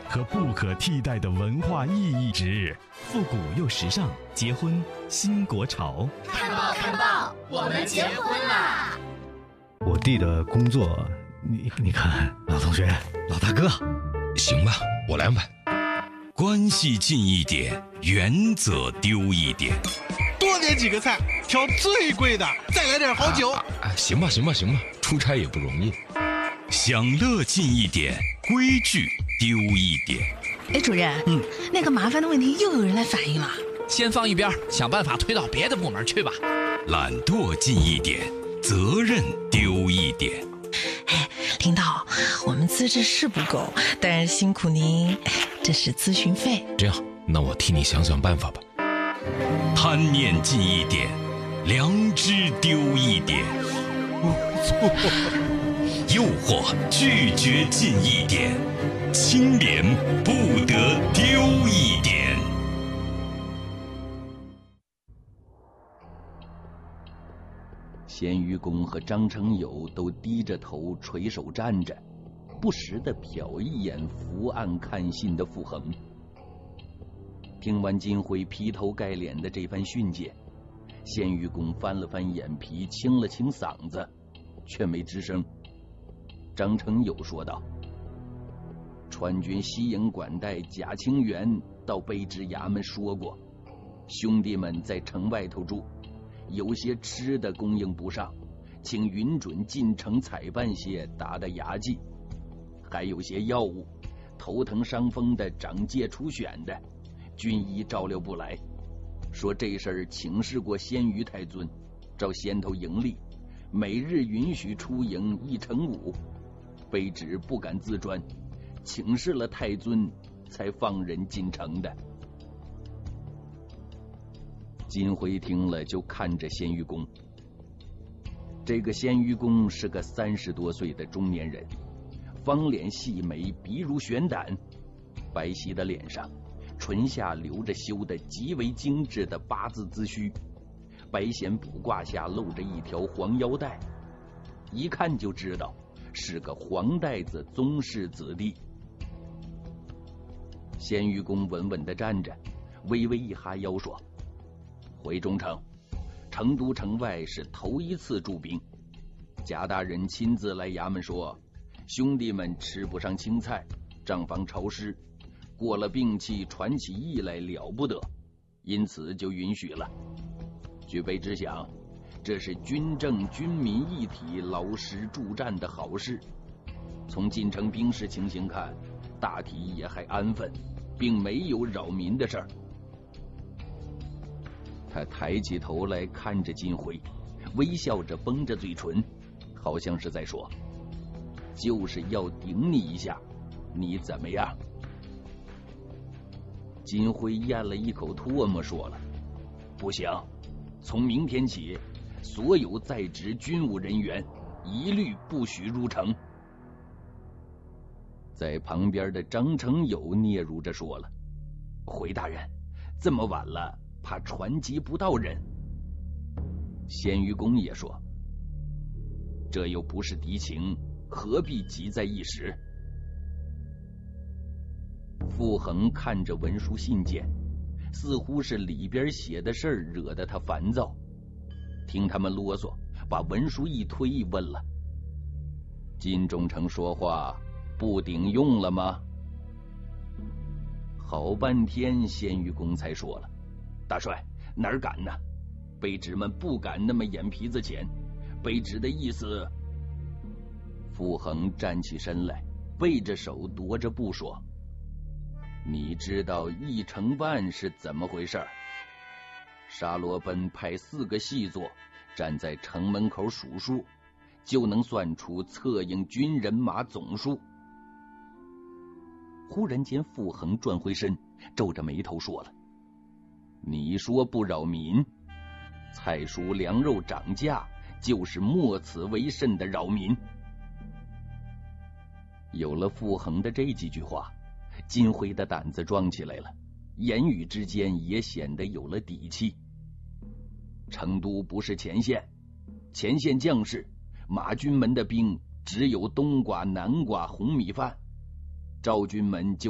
和不可替代的文化意义之日。 复古又时尚，结婚新国潮。 看报看报，我们结婚啦！ 我弟的工作，你看，老同学，老大哥， 行吧，我来安排。关系近一点，原则丢一点。 多点几个菜，挑最贵的，再来点好酒。 行吧，出差也不容易。享乐近一点，规矩丢一点。 哎，主任，那个麻烦的问题又有人来反映了。 先放一边，想办法推到别的部门去吧。 懒惰近一点，责任丢一点。 哎，领导，我们资质是不够，但是辛苦您，这是咨询费。 这样，那我替你想想办法吧。贪念近一点，良知丢一点。诱惑拒绝近一点，清廉不得丢一点。 鲜愚公和张成友都低着头垂手站着，不时地瞟一眼伏案看信的傅恒。听完金辉劈头盖脸的这番训诫，鲜愚公翻了翻眼皮，清了清嗓子，却没吱声。张成友说道：川军西营管带贾清源到卑职衙门说过，兄弟们在城外头住，有些吃的供应不上，请允准进城采办些打打牙祭，还有些药物，头疼伤风的、长疥出癣的，军医照料不来，说这事儿请示过鲜于太尊，照先头营例，每日允许出营1乘5，卑职不敢自专，请示了太尊，才放人进城的。金辉听了，就看着鲜愚公。这个鲜愚公是个30多岁的中年人，方脸细眉，鼻如悬胆，白皙的脸上，唇下留着修得极为精致的8字髭须，白弦卜褂下露着一条黄腰带，一看就知道是个黄带子宗室子弟。鲜愚公稳稳地站着，微微一哈腰说：回中城，成都城外是头一次驻兵，贾大人亲自来衙门说，兄弟们吃不上青菜，账房潮湿，过了病气传起疫来了不得，因此就允许了。据卑职想，这是军政军民一体劳师助战的好事。从进城兵士情形看，大体也还安分，并没有扰民的事儿。他抬起头来看着金辉，微笑着绷着嘴唇，好像是在说，就是要顶你一下，你怎么样？金辉咽了一口唾沫，说了：不行，从明天起，所有在职军务人员一律不许入城。在旁边的张成友嗫嚅着说了：回大人，这么晚了，怕传集不到人。鲜愚公也说：这又不是敌情，何必急在一时？傅恒看着文书信件，似乎是里边写的事儿惹得他烦躁，听他们啰嗦，把文书一推，问了：金忠诚说话不顶用了吗？好半天，鲜愚公才说了：大帅，哪儿敢呢？卑职们不敢那么眼皮子浅，卑职的意思。傅恒站起身来，背着手踱着步说：你知道1乘半是怎么回事？沙罗奔派4个细作站在城门口数数，就能算出策应军人马总数。忽然间，傅恒转回身，皱着眉头说了：你说不扰民，菜蔬粮肉涨价，就是莫此为甚的扰民。有了傅恒的这几句话，金辉的胆子壮起来了，言语之间也显得有了底气。成都不是前线，前线将士马军门的兵只有冬瓜、南瓜、红米饭，赵军门就